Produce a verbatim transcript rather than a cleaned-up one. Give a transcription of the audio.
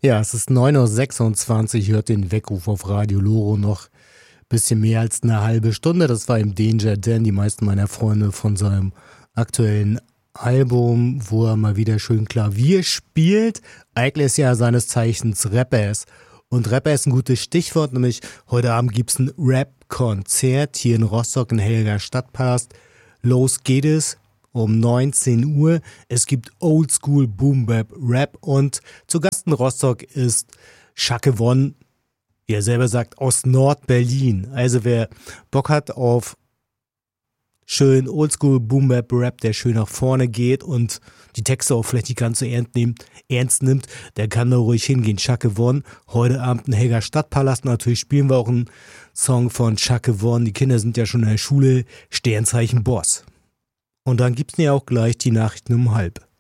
Ja, es ist neun Uhr sechsundzwanzig, hört den Weckruf auf Radio Loro noch ein bisschen mehr als eine halbe Stunde. Das war im Danger Dan, die meisten meiner Freunde von seinem aktuellen Album, wo er mal wieder schön Klavier spielt. Eigentlich ist ja seines Zeichens Rapper ist. Und Rapper ist ein gutes Stichwort, nämlich heute Abend gibt's ein Rap-Konzert hier in Rostock in Helger Stadtpalast. Los geht es um neunzehn Uhr. Es gibt Oldschool Boom Bap Rap und zu Gast in Rostock ist Shake One, wie er selber sagt, aus Nord-Berlin. Also wer Bock hat auf schön Oldschool Boom Bap Rap, der schön nach vorne geht und die Texte auch vielleicht nicht ganz so ernst nimmt, ernst nimmt, der kann da ruhig hingehen. Shake One, heute Abend in Helger Stadtpalast. Natürlich spielen wir auch einen Song von Shake One. Die Kinder sind ja schon in der Schule. Sternzeichen Boss. Und dann gibt's ja auch gleich die Nachrichten um halb.